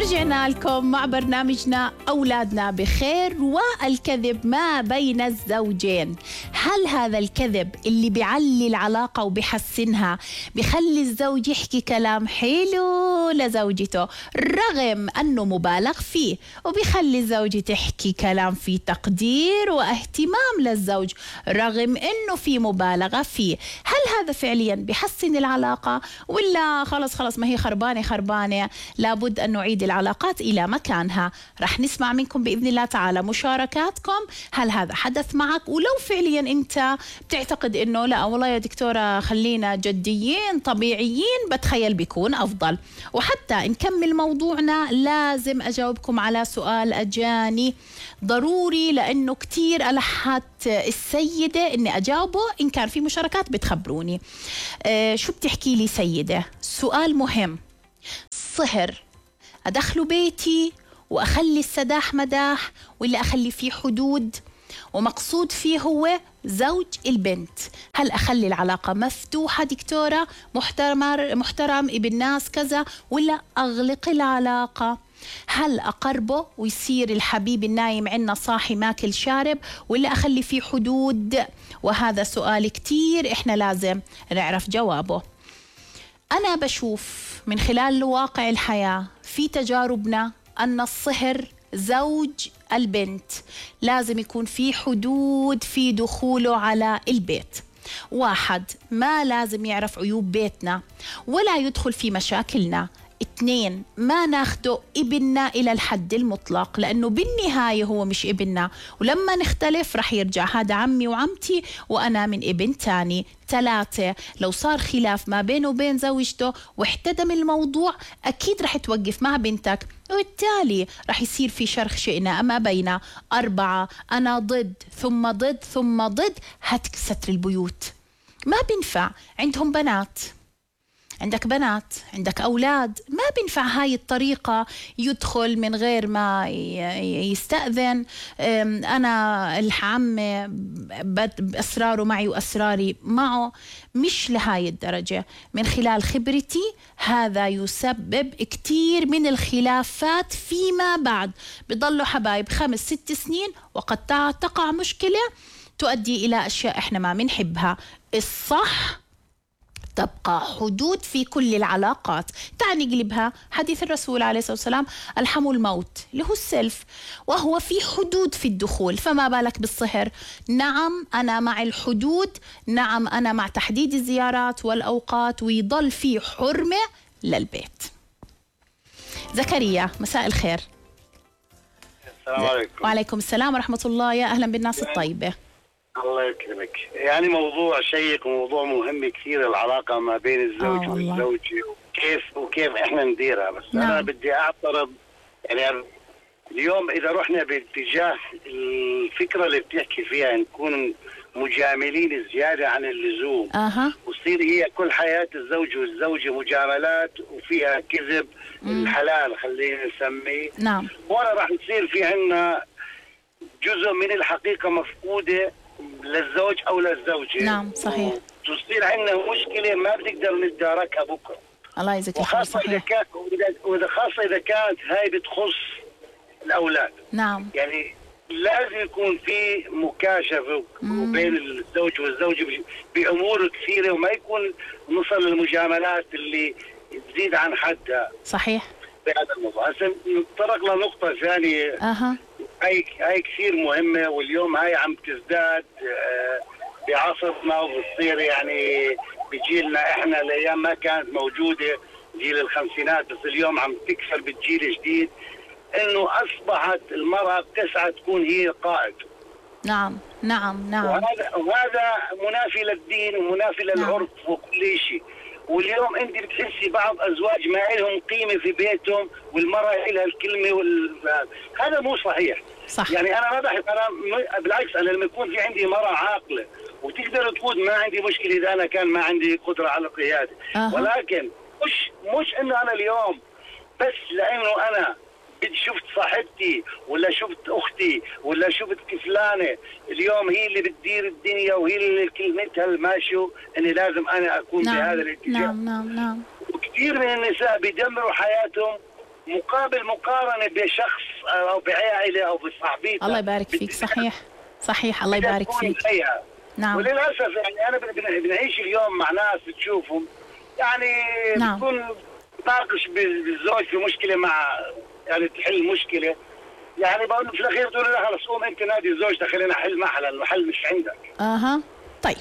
ورجعنا لكم مع برنامجنا أولادنا بخير والكذب ما بين الزوجين. هل هذا الكذب اللي بيعلي العلاقة وبيحسنها بيخلي الزوج يحكي كلام حلو لزوجته رغم أنه مبالغ فيه، وبيخلي الزوجة تحكي كلام فيه تقدير واهتمام للزوج رغم أنه في مبالغة فيه؟ هل هذا فعليا بيحسن العلاقة ولا خلص ما هي خربانة لابد أن نعيد العلاقات إلى مكانها؟ رح نسمع منكم بإذن الله تعالى مشاركاتكم. هل هذا حدث معك؟ ولو فعليا أنت بتعتقد أنه لا والله يا دكتورة خلينا جديين طبيعيين، بتخيل بيكون أفضل. وحتى نكمل موضوعنا لازم أجاوبكم على سؤال أجاني ضروري لأنه كتير ألحت السيدة إني أجاوبه. إن كان في مشاركات بتخبروني. شو بتحكي لي سيدة؟ سؤال مهم. الصهر أدخله بيتي وأخلي السداح مداح ولا أخلي فيه حدود ومقصود فيه هو زوج البنت؟ هل أخلي العلاقة مفتوحة دكتورة محترم ابن ناس كذا، ولا أغلق العلاقة؟ هل أقربه ويصير الحبيب النايم عنا صاحي ماكل شارب، ولا أخلي فيه حدود؟ وهذا سؤال كتير إحنا لازم نعرف جوابه. أنا بشوف من خلال واقع الحياة في تجاربنا أن الصهر زوج البنت لازم يكون في حدود في دخوله على البيت. واحد، ما لازم يعرف عيوب بيتنا ولا يدخل في مشاكلنا. اثنين، ما ناخده ابننا إلى الحد المطلق لأنه بالنهاية هو مش ابننا، ولما نختلف رح يرجع هذا عمي وعمتي وأنا من ابن تاني. ثلاثة، لو صار خلاف ما بينه وبين زوجته واحتدم الموضوع أكيد رح توقف مع بنتك وبالتالي رح يصير في شرخ شئنا أما بينا. أربعة، أنا ضد ثم ضد ثم ضد هتك ستر البيوت. ما بينفع. عندهم بنات، عندك بنات، عندك أولاد، ما بينفع هاي الطريقة يدخل من غير ما يستأذن. أنا العم بأسراره معي وأسراري معه، مش لهاي الدرجة. من خلال خبرتي هذا يسبب كتير من الخلافات فيما بعد، بيضلوا حبايب 5-6 سنين وقد تقع مشكلة تؤدي إلى أشياء إحنا ما بنحبها. الصح تبقى حدود في كل العلاقات. تعني قلبها حديث الرسول عليه الصلاة والسلام: الحم الموت اللي هو السلف، وهو في حدود في الدخول. فما بالك بالصهر؟ نعم أنا مع الحدود، نعم أنا مع تحديد الزيارات والأوقات ويضل في حرمة للبيت. زكريا مساء الخير. السلام عليكم. وعليكم السلام ورحمة الله. يا أهلا بالناس الطيبة. الله يكرمك. يعني موضوع شيق وموضوع مهم كثير، العلاقة ما بين الزوج والزوجة وكيف احنا نديرها. بس نعم. أنا بدي أعترض. يعني اليوم إذا رحنا باتجاه الفكرة اللي بتحكي فيها نكون مجاملين زيادة عن اللزوم، وتصير هي كل حياة الزوج والزوجة مجاملات وفيها كذب الحلال خلينا نسميه. نعم. ولا راح تصير في عنا جزء من الحقيقة مفقودة للزوج أو للزوجة. نعم صحيح. تصير عندنا مشكلة ما بنقدر نتداركها بكرة. الله يجزيك الخير. صحيح. خاصة إذا كانت هاي بتخص الأولاد. نعم. يعني لازم يكون في مكاشفة بين الزوج والزوجة بأمور كثيرة، وما يكون نصل للمجاملات اللي تزيد عن حدها. صحيح. بهذا الموضوع هسه نتطرق لنقطة ثانية. هاي كثير مهمة، واليوم هاي عم تزداد بعصرنا وبتصير يعني بجيلنا احنا. الايام ما كانت موجودة، جيل الخمسينات، بس اليوم عم تكثر بالجيل الجديد، انه اصبحت المرأة بتسعى تكون هي القائد. نعم نعم نعم. وهذا منافي للدين ومنافي للعرف وكل شيء. واليوم انت بتحسي بعض ازواج ما لهم قيمه في بيتهم والمراه لها الكلمه هذا مو صحيح. صح. يعني انا ما بحب، انا بالعكس، انا لما يكون في عندي مراه عاقله وتقدر تقود ما عندي مشكله اذا انا كان ما عندي قدره على القياده. ولكن مش انه انا اليوم بس لانه انا شفت صاحبتي ولا شفت اختي ولا شفت فلانه اليوم هي اللي بتدير الدنيا وهي اللي كلمتها الماشو، اني لازم انا اكون بهذا الاتجاه. نعم. وكثير من النساء بيدمروا حياتهم مقابل مقارنه بشخص او بعائله او بصاحبيته. الله يبارك فيك. صحيح صحيح، الله يبارك فيك. نعم. وللاسف يعني انا بنعيش اليوم مع ناس بتشوفهم يعني نعم. بتكون تناقش بالزوج في مشكله مع يعني تحل مشكله، يعني بقول في الاخير تقول له خلص قوم انت نادي زوجتك خلينا احل محل، المحل مش عندك. طيب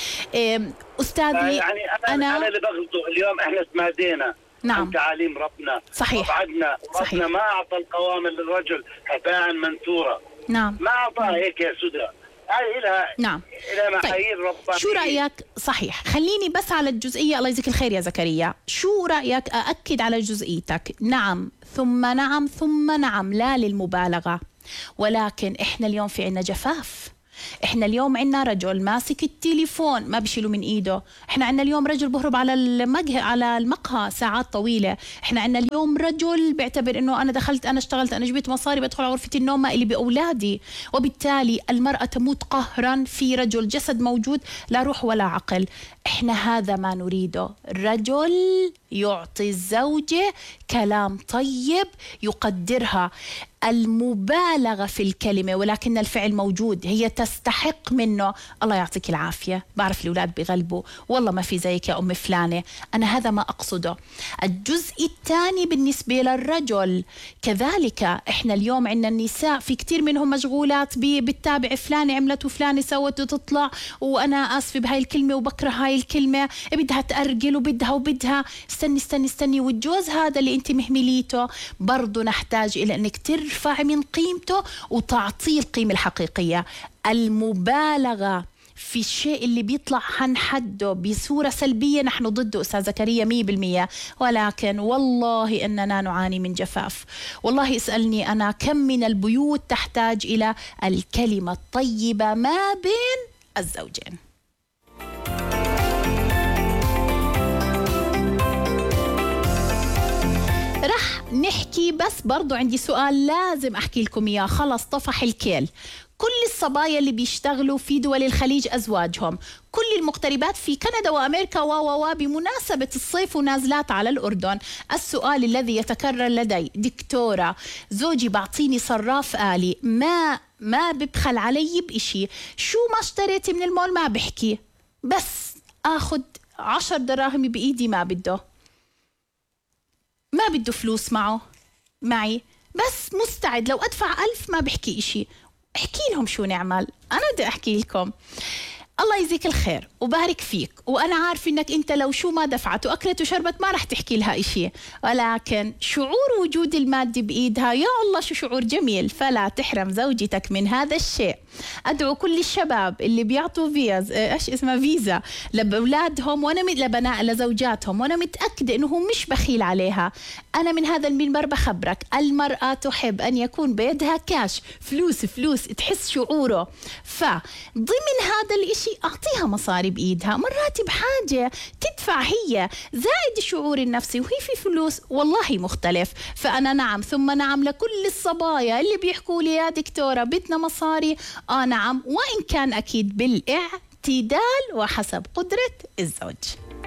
استاذي يعني انا اللي بغلطه اليوم احنا تمادينا نعم. عن تعاليم ربنا. صحيح. وبعدنا ربنا ما اعطى القوام للرجل هباء منثورا. نعم. ما اعطاها هيك يا سدى، هاي لها نعم. لها معايير طيب. ربانيه. شو رايك؟ صحيح، خليني بس على الجزئيه. الله يجزيك الخير يا زكريا. شو رايك ااكد على جزئيتك؟ نعم ثم نعم ثم نعم، لا للمبالغه، ولكن احنا اليوم في عنا جفاف. احنا اليوم عنا رجل ماسك التليفون ما بيشيله من ايده. احنا عنا اليوم رجل بهرب على المقهى ساعات طويله. احنا عنا اليوم رجل بيعتبر انه انا دخلت، انا اشتغلت، انا جبت مصاري، بدخل على غرفه النوم ما الي باولادي. وبالتالي المراه تموت قهرا في رجل جسد موجود لا روح ولا عقل. احنا هذا ما نريده. الرجل يعطي الزوجه كلام طيب يقدرها، المبالغة في الكلمة ولكن الفعل موجود، هي تستحق منه. الله يعطيك العافية، بعرف الأولاد بغلبوا والله ما في زيك يا أم فلانة. أنا هذا ما أقصده. الجزء الثاني بالنسبة للرجل كذلك، إحنا اليوم عندنا النساء في كتير منهم مشغولات بتتابع فلانة عملت وفلانة سوت وتطلع، وأنا آسفة بهاي الكلمة وبكره هاي الكلمة، بدها تأرجل وبدها استني. والجوز هذا اللي أنت مهمليته برضو نحتاج إلى أنك ترفع من قيمته وتعطيه القيمة الحقيقية. المبالغة في الشيء اللي بيطلع عن حده بصورة سلبية نحن ضده أستاذ زكريا 100%، ولكن والله أننا نعاني من جفاف. والله اسألني أنا كم من البيوت تحتاج إلى الكلمة الطيبة ما بين الزوجين. رح نحكي، بس برضو عندي سؤال لازم أحكي لكم إياه. خلص طفح الكيل. كل الصبايا اللي بيشتغلوا في دول الخليج أزواجهم، كل المغتربات في كندا وأمريكا بمناسبة الصيف ونازلات على الأردن، السؤال الذي يتكرر لدي: دكتورة، زوجي بعطيني صراف آلي، ما ببخل علي بإشي، شو ما اشتريتي من المول ما بحكي، بس أخذ 10 دراهم بإيدي ما بده فلوس معي، بس مستعد لو أدفع 1000 ما بحكي إشي. احكي لهم شو نعمل. أنا بدي أحكي لكم. الله يجزيك الخير وبارك فيك، وأنا عارف إنك أنت لو شو ما دفعت وأكلت وشربت ما رح تحكي لها إشي، ولكن شعور وجود المادة بإيدها يا الله شو شعور جميل. فلا تحرم زوجتك من هذا الشيء. أدعو كل الشباب اللي بيعطوا فيزا لأولادهم لزوجاتهم، وأنا متأكدة إنه مش بخيل عليها. أنا من هذا المنبر بخبرك، المرأة تحب أن يكون بيدها كاش، فلوس تحس شعوره. فضمن هذا الإشي أعطيها مصاري بإيدها، مرات بحاجة تدفع هي، زائد الشعور النفسي وهي في فلوس والله مختلف. فأنا نعم ثم نعم لكل الصبايا اللي بيحكوا لي يا دكتورة بدنا مصاري. نعم، وإن كان أكيد بالاعتدال وحسب قدرة الزوج.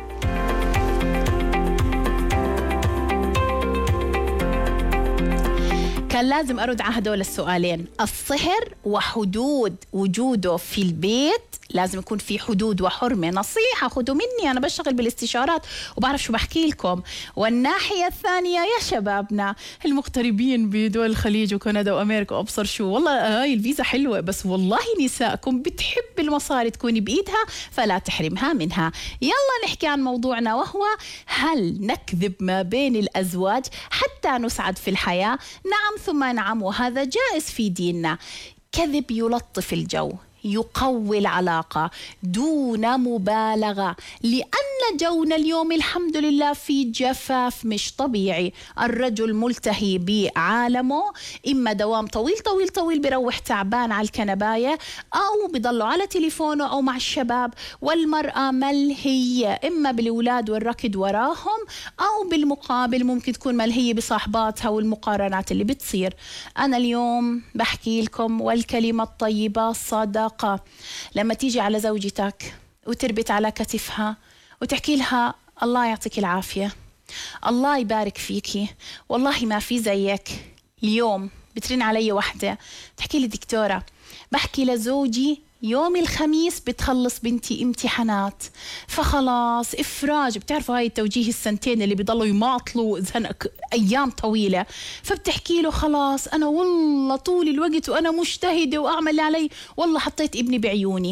كان لازم أرد على هدول السؤالين. الصهر وحدود وجوده في البيت، لازم يكون في حدود وحرمة. نصيحة خدوا مني، أنا بشتغل بالاستشارات وبعرف شو بحكي لكم. والناحية الثانية يا شبابنا المغتربين بدول الخليج وكندا وأمريكا وأبصر شو، والله هاي الفيزا حلوة، بس والله نسائكم بتحب المصاري تكون بإيدها فلا تحرمها منها. يلا نحكي عن موضوعنا، وهو هل نكذب ما بين الأزواج حتى نسعد في الحياة؟ نعم ثم نعم، وهذا جائز في ديننا. كذب يلطف الجو، يقوي العلاقة دون مبالغة، لأن جونا اليوم الحمد لله في جفاف مش طبيعي. الرجل ملتهي بعالمه، إما دوام طويل بيروح تعبان على الكنباية، أو بيضلوا على تليفونه أو مع الشباب. والمرأة ملهية إما بالأولاد والركض وراهم، أو بالمقابل ممكن تكون ملهية بصاحباتها والمقارنات اللي بتصير. أنا اليوم بحكي لكم والكلمة الطيبة صدقة. لما تيجي على زوجتك وتربط على كتفها وتحكي لها الله يعطيك العافية، الله يبارك فيكي، والله ما في زيك. اليوم بترن علي وحدة تحكي لي دكتورة، بحكي لزوجي يوم الخميس بتخلص بنتي امتحانات، فخلاص إفراج، بتعرفوا هاي التوجيه السنتين اللي بيضلوا يماطلوا أيام طويلة، فبتحكي له خلاص أنا والله طول الوقت وأنا مجتهدة وأعمل اللي علي، والله حطيت ابني بعيوني.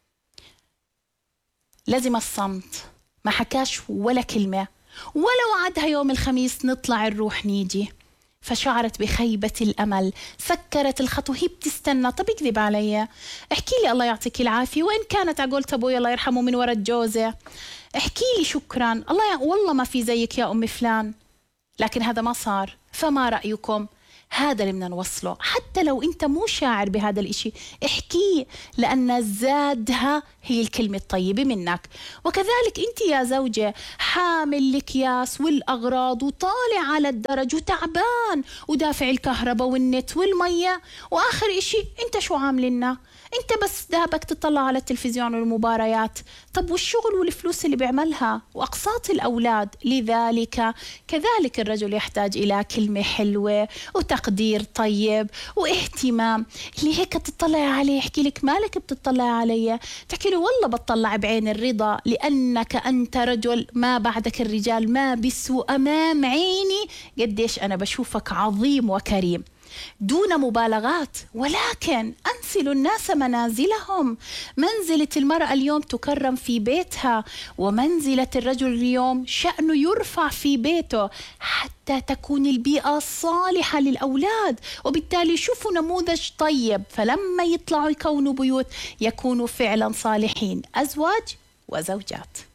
لازم الصمت، ما حكاش ولا كلمة، ولا وعدها يوم الخميس نطلع نروح نيجي. فشعرت بخيبة الأمل، سكرت الخط وهي بتستنى. طب يكذب علي، احكي لي الله يعطيك العافية، وين كانت؟ أقول أبوي الله يرحمه من وراء الجوزة، احكي لي شكرا الله والله ما في زيك يا أم فلان. لكن هذا ما صار. فما رأيكم؟ هذا اللي بدنا نوصله. حتى لو انت مو شاعر بهذا الاشي احكيه، لأن زادها هي الكلمة الطيبة منك. وكذلك انت يا زوجة حامل الأكياس والأغراض وطالع على الدرج وتعبان ودافع الكهرباء والنت والمية، وآخر اشي انت شو عاملنا؟ انت بس دابك تطلع على التلفزيون والمباريات. طب والشغل والفلوس اللي بيعملها وأقساط الأولاد؟ لذلك كذلك الرجل يحتاج إلى كلمة حلوة وتقدير طيب واهتمام. اللي هيك تطلع عليه يحكي لك مالك بتطلع علي؟ تحكي له والله بتطلع بعين الرضا، لأنك أنت رجل ما بعدك الرجال ما بيسوا أمام عيني قديش أنا بشوفك عظيم وكريم، دون مبالغات. ولكن أنزلوا الناس منازلهم. منزلة المرأة اليوم تكرم في بيتها، ومنزلة الرجل اليوم شأنه يرفع في بيته، حتى تكون البيئة الصالحة للأولاد، وبالتالي يشوفوا نموذج طيب، فلما يطلعوا يكونوا بيوت يكونوا فعلا صالحين، أزواج وزوجات.